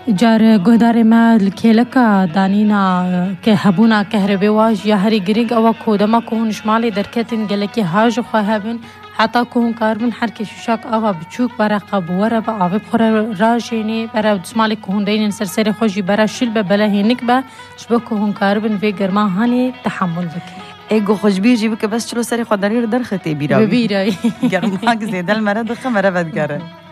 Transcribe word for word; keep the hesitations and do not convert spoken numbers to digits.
جار گودار ما الکلکا دانینا که هبونا کهربی واج یا هری گریگ او کودما کهون شمالی درکتن گلکی هاج خواهبن حتی کهون کاربن هر کشوشاک آوا بچوک برا قبوره با آوی بخور راجینی برا دسمالی کهون دینن سرسری خوشی برا شل به بلهی نکبه شبه کهون کاربن وی گرما هانی تحمل بکی ایگو خوشبیر جیبه که بس چلو سری خودداری رو درخطی بیراوی ببیراوی گرماک زیده المره دخه مره بدگره